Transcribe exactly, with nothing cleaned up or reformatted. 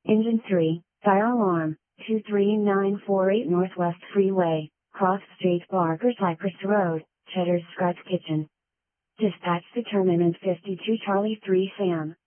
Engine three, fire alarm, two three nine four eight Northwest Freeway, Cross Street, Barker Cypress Road, Cheddar's Scratch Kitchen. Dispatch determinant fifty-two Charlie three Sam.